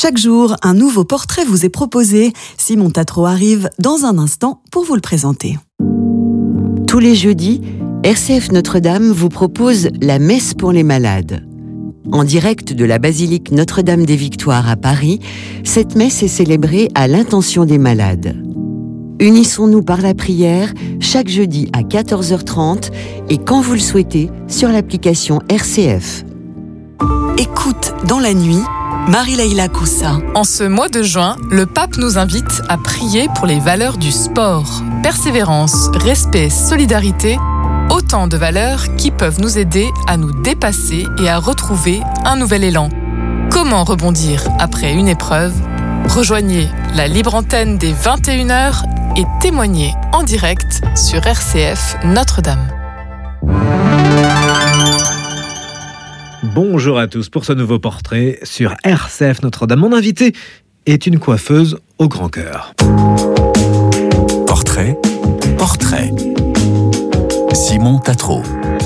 Chaque jour, un nouveau portrait vous est proposé. Simon Tatro arrive dans un instant pour vous le présenter. Tous les jeudis, RCF Notre-Dame vous propose la messe pour les malades. En direct de la basilique Notre-Dame des Victoires à Paris, cette messe est célébrée à l'intention des malades. Unissons-nous par la prière chaque jeudi à 14h30 et quand vous le souhaitez sur l'application RCF. Écoute dans la nuit, Marie-Leïla Coussa. En ce mois de juin, le pape nous invite à prier pour les valeurs du sport. Persévérance, respect, solidarité, autant de valeurs qui peuvent nous aider à nous dépasser et à retrouver un nouvel élan. Comment rebondir après une épreuve ? Rejoignez la libre antenne des 21h et témoignez en direct sur RCF Notre-Dame. Bonjour à tous pour ce nouveau portrait sur RCF Notre-Dame. Mon invité est une coiffeuse au grand cœur. Portrait. Simon Tatro.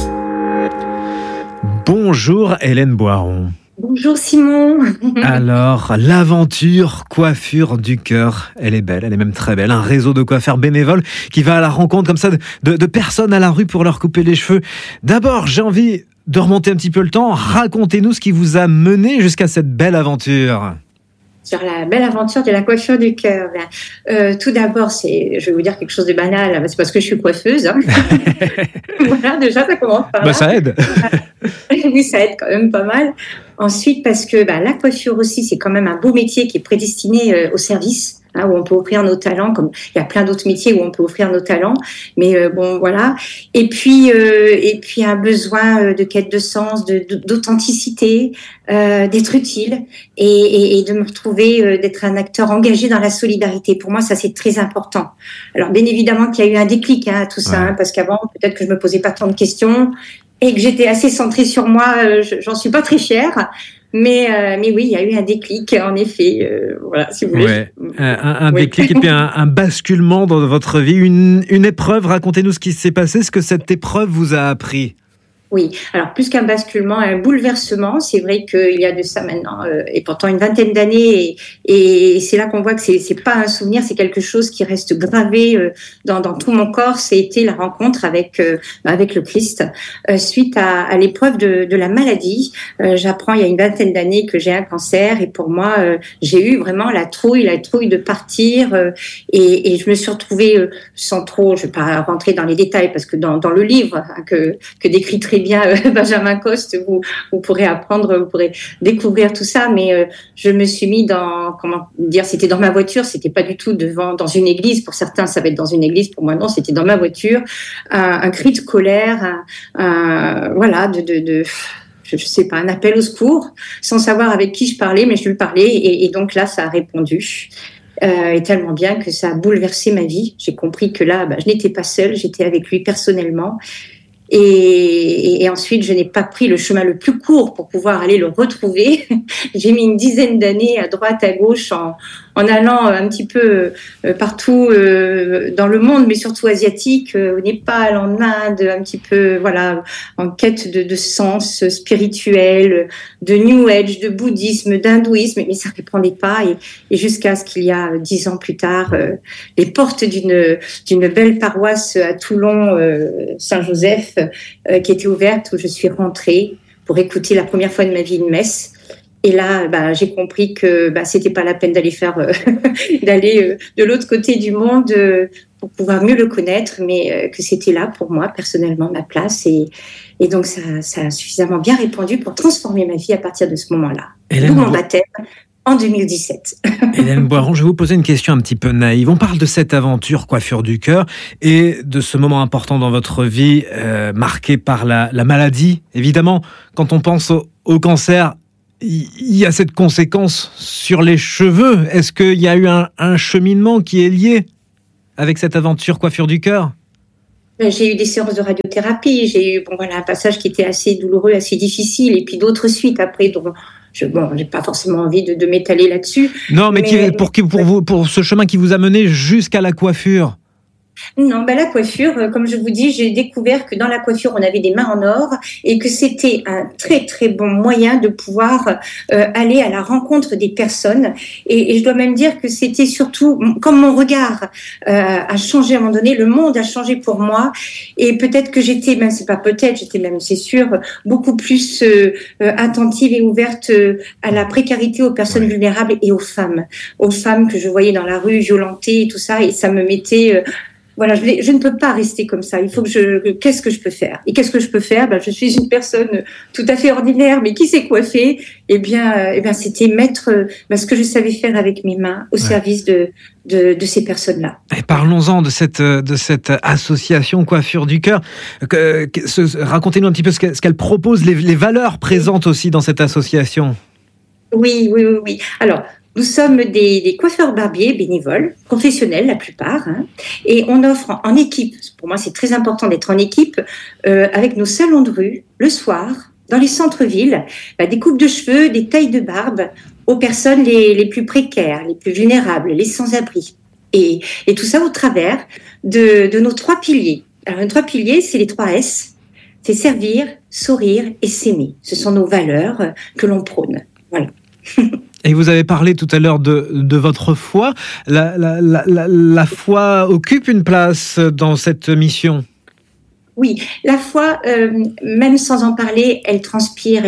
Bonjour Hélène Boiron. Bonjour Simon. Alors, l'aventure coiffure du cœur, elle est belle, elle est même très belle. Un réseau de coiffeurs bénévoles qui va à la rencontre comme ça de personnes à la rue pour leur couper les cheveux. D'abord, j'ai envie de remonter un petit peu le temps. Racontez-nous ce qui vous a mené jusqu'à cette belle aventure. Sur la belle aventure de la coiffure du cœur. Tout d'abord, je vais vous dire quelque chose de banal, c'est parce que je suis coiffeuse. Hein. Voilà, déjà, ça commence par là. Ça aide. Oui, ça aide quand même pas mal. Ensuite, parce que la coiffure aussi, c'est quand même un beau métier qui est prédestiné au service. Où on peut offrir nos talents, comme il y a plein d'autres métiers où on peut offrir nos talents, mais bon voilà. Et puis un besoin de quête de sens, d'authenticité, d'être utile et de me retrouver, d'être un acteur engagé dans la solidarité. Pour moi, ça c'est très important. Alors bien évidemment qu'il y a eu un déclic à tout ça, parce qu'avant peut-être que je me posais pas tant de questions et que j'étais assez centrée sur moi. J'en suis pas très fière. Mais oui, il y a eu un déclic, en effet. Voilà, si vous voulez. Ouais. Un déclic et puis un basculement dans votre vie, une épreuve. Racontez-nous ce qui s'est passé, ce que cette épreuve vous a appris. Oui, alors plus qu'un basculement, un bouleversement. C'est vrai qu'il y a de ça maintenant, et pourtant une vingtaine d'années, et c'est là qu'on voit que c'est pas un souvenir, c'est quelque chose qui reste gravé dans tout mon corps. C'était la rencontre avec le Christ suite à l'épreuve de la maladie. J'apprends il y a une vingtaine d'années que j'ai un cancer, et pour moi, j'ai eu vraiment la trouille de partir, et je me suis retrouvée sans trop, je vais pas rentrer dans les détails parce que dans le livre que décrit très bien Benjamin Coste, vous pourrez découvrir tout ça, mais je me suis mis c'était dans ma voiture, c'était pas du tout dans une église. Pour certains ça va être dans une église, pour moi non, c'était dans ma voiture, un cri de colère, je sais pas, un appel au secours, sans savoir avec qui je parlais, mais je lui parlais, et donc là ça a répondu. Et tellement bien que ça a bouleversé ma vie. J'ai compris que là, je n'étais pas seule, j'étais avec lui personnellement. Et ensuite, je n'ai pas pris le chemin le plus court pour pouvoir aller le retrouver. J'ai mis une dizaine d'années à droite, à gauche, en allant un petit peu partout dans le monde, mais surtout asiatique, au Népal, en Inde, un petit peu, voilà, en quête de sens spirituel, de New Age, de bouddhisme, d'hindouisme, mais ça ne répondait pas. Et jusqu'à ce qu'il y a 10 ans plus tard, les portes d'une belle paroisse à Toulon, Saint-Joseph, qui était ouverte, où je suis rentrée pour écouter la première fois de ma vie une messe. Et là, j'ai compris que c'était pas la peine d'aller d'aller de l'autre côté du monde pour pouvoir mieux le connaître, mais que c'était là pour moi personnellement ma place. Et donc ça a suffisamment bien répondu pour transformer ma vie à partir de ce moment-là. D'où mon baptême en 2017. Hélène Boiron, je vais vous poser une question un petit peu naïve. On parle de cette aventure coiffure du cœur et de ce moment important dans votre vie marqué par la maladie. Évidemment, quand on pense au cancer, il y a cette conséquence sur les cheveux. Est-ce qu'il y a eu un cheminement qui est lié avec cette aventure coiffure du cœur ? J'ai eu des séances de radiothérapie, j'ai eu un passage qui était assez douloureux, assez difficile, et puis d'autres suites après, dont j'ai pas forcément envie de m'étaler là-dessus. Non, mais pour ce chemin qui vous a mené jusqu'à la coiffure. Non, la coiffure, comme je vous dis, j'ai découvert que dans la coiffure, on avait des mains en or et que c'était un très très bon moyen de pouvoir aller à la rencontre des personnes. Et je dois même dire que c'était surtout, comme mon regard a changé à un moment donné, le monde a changé pour moi. Et peut-être que j'étais, même c'est pas peut-être, j'étais même, c'est sûr, beaucoup plus attentive et ouverte à la précarité, aux personnes vulnérables et aux femmes que je voyais dans la rue violentées et tout ça. Et ça me mettait... Voilà, je ne peux pas rester comme ça. Il faut que qu'est-ce que je peux faire? Et qu'est-ce que je peux faire? Je suis une personne tout à fait ordinaire, mais qui s'est coiffée. Eh bien, c'était mettre ce que je savais faire avec mes mains au service de ces personnes-là. Et parlons-en de cette association Coiffure du Cœur. Racontez-nous un petit peu ce qu'elle propose, les valeurs présentes aussi dans cette association. Oui. Alors, nous sommes des coiffeurs barbiers bénévoles, professionnels la plupart, et on offre en équipe, pour moi c'est très important d'être en équipe, avec nos salons de rue, le soir, dans les centres-villes, des coupes de cheveux, des tailles de barbe aux personnes les plus précaires, les plus vulnérables, les sans-abri. Et tout ça au travers de nos 3 piliers. Alors les 3 piliers, c'est les 3 S, c'est servir, sourire et s'aimer. Ce sont nos valeurs que l'on prône. Voilà. Et vous avez parlé tout à l'heure de votre foi. La foi occupe une place dans cette mission. Oui, la foi, même sans en parler, elle transpire,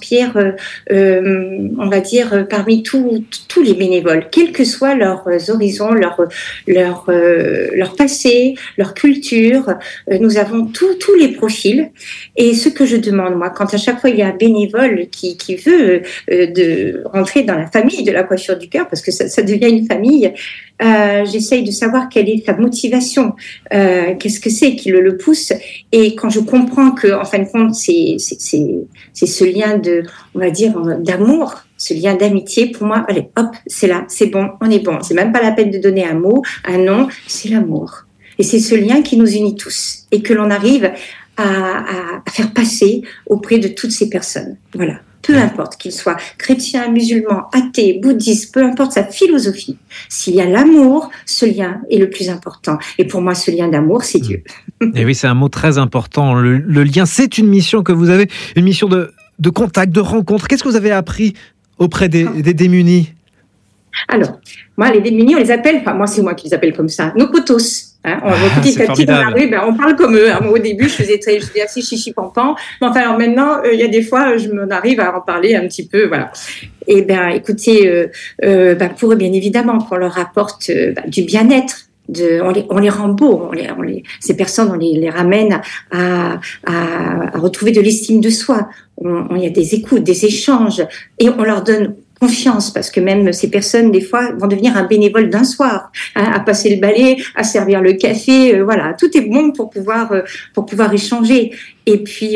on va dire, parmi tous les bénévoles, quels que soient leurs horizons, leur passé, leur culture. Nous avons tous les profils. Et ce que je demande, moi, quand à chaque fois il y a un bénévole qui veut de rentrer dans la famille de la coiffure du cœur, parce que ça devient une famille, j'essaye de savoir quelle est sa motivation, qu'est-ce que c'est qui le pousse. Et quand je comprends que, en fin de compte, c'est ce lien on va dire, d'amour, ce lien d'amitié, pour moi, allez, hop, c'est là, c'est bon, on est bon. C'est même pas la peine de donner un mot, un nom, c'est l'amour. Et c'est ce lien qui nous unit tous et que l'on arrive à faire passer auprès de toutes ces personnes. Voilà. Peu importe qu'il soit chrétien, musulman, athée, bouddhiste, peu importe sa philosophie. S'il y a l'amour, ce lien est le plus important. Et pour moi, ce lien d'amour, c'est Dieu. Et oui, c'est un mot très important. Le lien, c'est une mission que vous avez, une mission de contact, de rencontre. Qu'est-ce que vous avez appris auprès des démunis? Alors, moi, les démunis, on les appelle, moi, c'est moi qui les appelle comme ça, nos potos. On va petit à petit dans la rue, on parle comme eux. Moi, au début, je faisais assez chichi-pampan. Mais enfin, alors maintenant, il y a des fois, je m'en arrive à en parler un petit peu, voilà. Et écoutez, pour eux, bien évidemment, qu'on leur apporte du bien-être. On les rend beaux, ces personnes, on les ramène à retrouver de l'estime de soi. Il y a des écoutes, des échanges, et on leur donne confiance, parce que même ces personnes, des fois, vont devenir un bénévole d'un soir, à passer le balai, à servir le café, voilà, tout est bon pour pouvoir échanger. Et puis,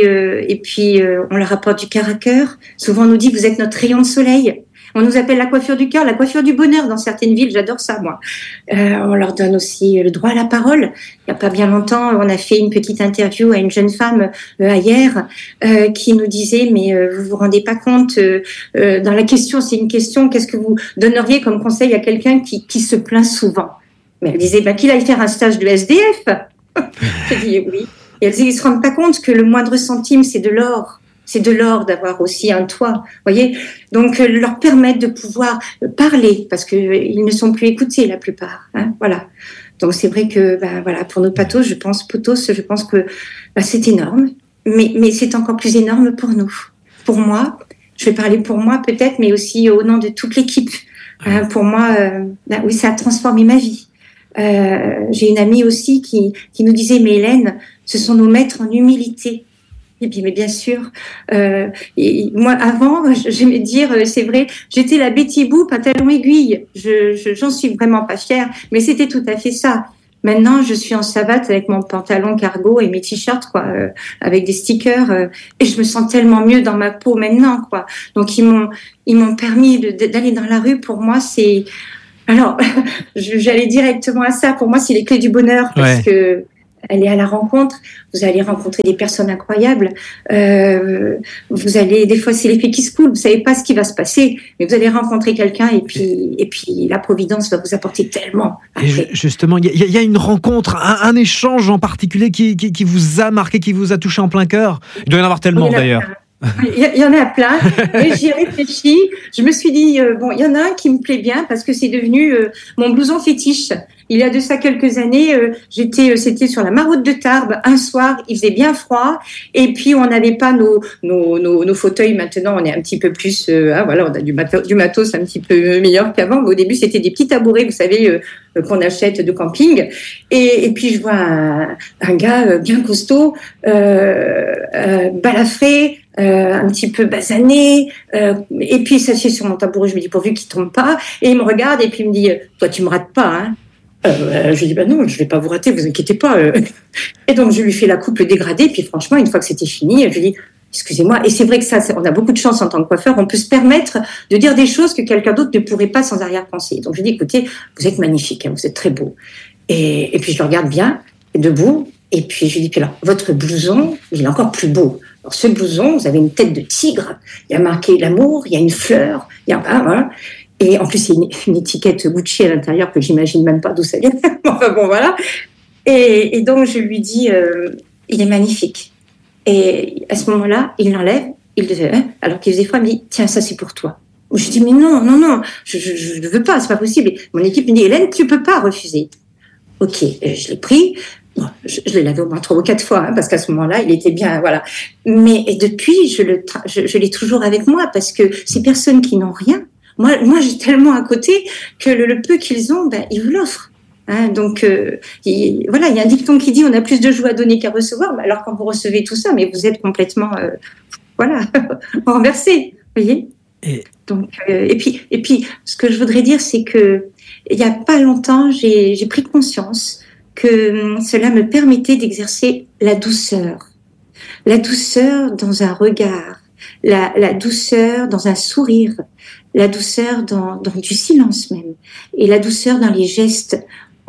on leur apporte du cœur à cœur. Souvent, on nous dit, vous êtes notre rayon de soleil. On nous appelle la coiffure du cœur, la coiffure du bonheur dans certaines villes. J'adore ça, moi. On leur donne aussi le droit à la parole. Il n'y a pas bien longtemps, on a fait une petite interview à une jeune femme hier qui nous disait, mais vous vous rendez pas compte, dans la question, c'est une question, qu'est-ce que vous donneriez comme conseil à quelqu'un qui se plaint souvent? Mais elle disait, qu'il aille faire un stage de SDF. Je dis oui. Et elle disait, ils se rendent pas compte que le moindre centime, c'est de l'or. C'est de l'or d'avoir aussi un toit, voyez. Donc leur permettre de pouvoir parler, parce que ils ne sont plus écoutés la plupart, voilà. Donc c'est vrai que voilà, pour nos potos, je pense que c'est énorme, mais c'est encore plus énorme pour nous. Pour moi, je vais parler pour moi peut-être, mais aussi au nom de toute l'équipe. Pour moi, oui, ça a transformé ma vie. J'ai une amie aussi qui nous disait, mais Hélène, ce sont nos maîtres en humilité. Et puis, mais bien sûr, moi avant, j'aimais dire, c'est vrai, j'étais la Betty Boo, pantalon aiguille. J'en suis vraiment pas fière, mais c'était tout à fait ça. Maintenant, je suis en savate avec mon pantalon cargo et mes t-shirts, avec des stickers, et je me sens tellement mieux dans ma peau maintenant, Donc ils m'ont permis d'aller dans la rue. Pour moi, j'allais directement à ça. Pour moi, c'est les clés du bonheur, parce que allez à la rencontre, vous allez rencontrer des personnes incroyables, vous allez, des fois c'est l'effet qui se coule, vous savez pas ce qui va se passer, mais vous allez rencontrer quelqu'un et puis la providence va vous apporter tellement. Et justement, il y a une rencontre, un échange en particulier qui vous a marqué, qui vous a touché en plein cœur. Il doit y en avoir tellement d'ailleurs. Il y en a plein, et j'y ai réfléchi. Je me suis dit, il y en a un qui me plaît bien parce que c'est devenu mon blouson fétiche. Il y a de ça quelques années, c'était sur la Maraude de Tarbes. Un soir, il faisait bien froid, et puis on n'avait pas nos fauteuils. Maintenant, on est un petit peu plus, on a du matos un petit peu meilleur qu'avant. Mais au début, c'était des petits tabourets, vous savez, qu'on achète de camping. Et puis je vois un gars bien costaud, balafré, un petit peu basané, et puis il s'assied sur mon tabouret. Je me dis pourvu qu'il tombe pas, et il me regarde et puis il me dit toi tu me rates pas, hein. Je lui dis non, je vais pas vous rater, vous inquiétez pas. Et donc je lui fais la coupe dégradée, puis franchement une fois que c'était fini, je lui dis excusez-moi. Et c'est vrai que ça, on a beaucoup de chance en tant que coiffeur, on peut se permettre de dire des choses que quelqu'un d'autre ne pourrait pas sans arrière-pensée. Donc je lui dis écoutez, vous êtes magnifique, hein, vous êtes très beau. Et puis je le regarde bien debout, et puis je lui dis puis alors votre blouson, il est encore plus beau. Alors, ce blouson, vous avez une tête de tigre, il y a marqué l'amour, il y a une fleur, il y a voilà. Et en plus, il y a une étiquette Gucci à l'intérieur que j'imagine même pas d'où ça vient. Enfin bon, voilà. Et donc, je lui dis, il est magnifique. Et à ce moment-là, il l'enlève, alors qu'il faisait froid, il me dit, tiens, ça c'est pour toi. Je dis, mais non, je ne veux pas, c'est pas possible. Et mon équipe me dit, Hélène, tu peux pas refuser. Ok, je l'ai pris. Bon, je l'ai lavé au moins 3 ou 4 fois, hein, parce qu'à ce moment-là, il était bien, voilà. Mais depuis, je l'ai toujours avec moi, parce que ces personnes qui n'ont rien, moi, j'ai tellement à côté que le peu qu'ils ont, ils vous l'offrent. Hein, donc, il y a un dicton qui dit on a plus de joie à donner qu'à recevoir. Alors quand vous recevez tout ça, mais vous êtes complètement, renversé, vous voyez. Donc, et puis, ce que je voudrais dire, c'est que il y a pas longtemps, j'ai pris conscience que cela me permettait d'exercer la douceur dans un regard, la douceur dans un sourire, la douceur dans du silence même, et la douceur dans les gestes.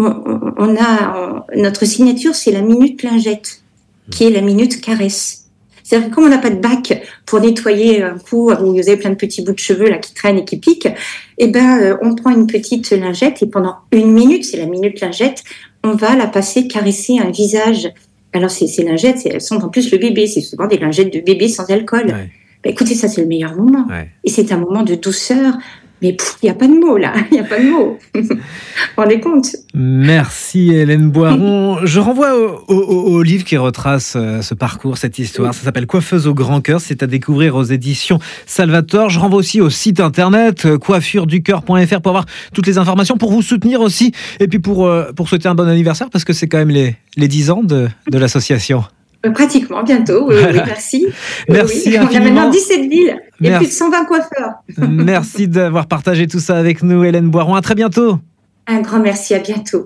Notre signature, c'est la minute lingette, qui est la minute caresse. C'est-à-dire que comme on n'a pas de bac pour nettoyer un cou où vous avez plein de petits bouts de cheveux là qui traînent et qui piquent, on prend une petite lingette et pendant 1 minute, c'est la minute lingette, on va la passer caresser un visage. Alors ces lingettes, elles sont en plus le bébé, c'est souvent des lingettes de bébé sans alcool. Ouais. Écoutez, ça c'est le meilleur moment. Ouais. Et c'est un moment de douceur. Mais il n'y a pas de mots là, il n'y a pas de mots. Vous vous rendez compte ? Merci Hélène Boiron. Je renvoie au livre qui retrace ce parcours, cette histoire. Ça s'appelle Coiffeuse au grand cœur. C'est à découvrir aux éditions Salvatore. Je renvoie aussi au site internet coiffureducoeur.fr pour avoir toutes les informations, pour vous soutenir aussi. Et puis pour souhaiter un bon anniversaire, parce que c'est quand même les 10 ans de l'association. Pratiquement, bientôt, oui, merci. Merci infiniment. On a maintenant 17 villes et plus de 120 coiffeurs. Merci d'avoir partagé tout ça avec nous, Hélène Boiron. À très bientôt. Un grand merci, à bientôt.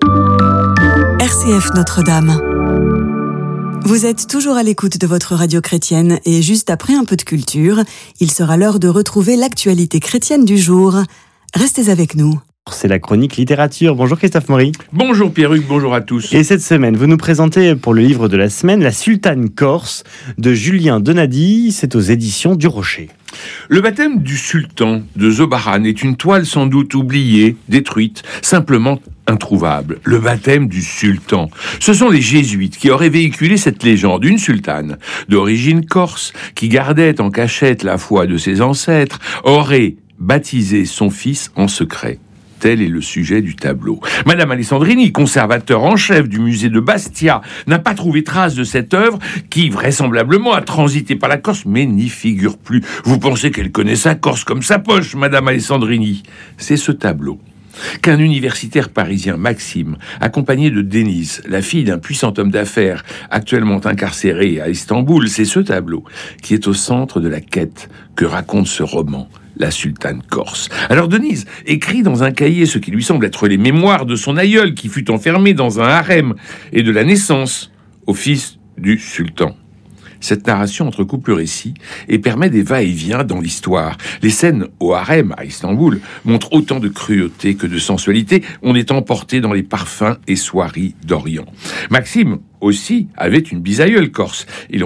RCF Notre-Dame. Vous êtes toujours à l'écoute de votre radio chrétienne et juste après un peu de culture, il sera l'heure de retrouver l'actualité chrétienne du jour. Restez avec nous. C'est la chronique littérature. Bonjour Christophe Maury. Bonjour Pierruc, bonjour à tous. Et cette semaine, vous nous présentez pour le livre de la semaine La Sultane Corse de Julien Donadi. C'est aux éditions du Rocher. Le baptême du sultan de Zobaran est une toile sans doute oubliée, détruite, simplement introuvable. Le baptême du sultan. Ce sont les jésuites qui auraient véhiculé cette légende. Une sultane d'origine corse qui gardait en cachette la foi de ses ancêtres aurait baptisé son fils en secret. Tel est le sujet du tableau. Madame Alessandrini, conservateur en chef du musée de Bastia, n'a pas trouvé trace de cette œuvre qui, vraisemblablement, a transité par la Corse, mais n'y figure plus. Vous pensez qu'elle connaît sa Corse comme sa poche, Madame Alessandrini ? C'est ce tableau qu'un universitaire parisien, Maxime, accompagné de Denise, la fille d'un puissant homme d'affaires actuellement incarcéré à Istanbul, c'est ce tableau qui est au centre de la quête que raconte ce roman, La Sultane Corse. Alors Denise écrit dans un cahier ce qui lui semble être les mémoires de son aïeul qui fut enfermé dans un harem et de la naissance au fils du sultan. Cette narration entrecoupe le récit et permet des va-et-vient dans l'histoire. Les scènes au harem à Istanbul montrent autant de cruauté que de sensualité. On est emporté dans les parfums et soieries d'Orient. Maxime aussi avait une bisaïeule corse. Il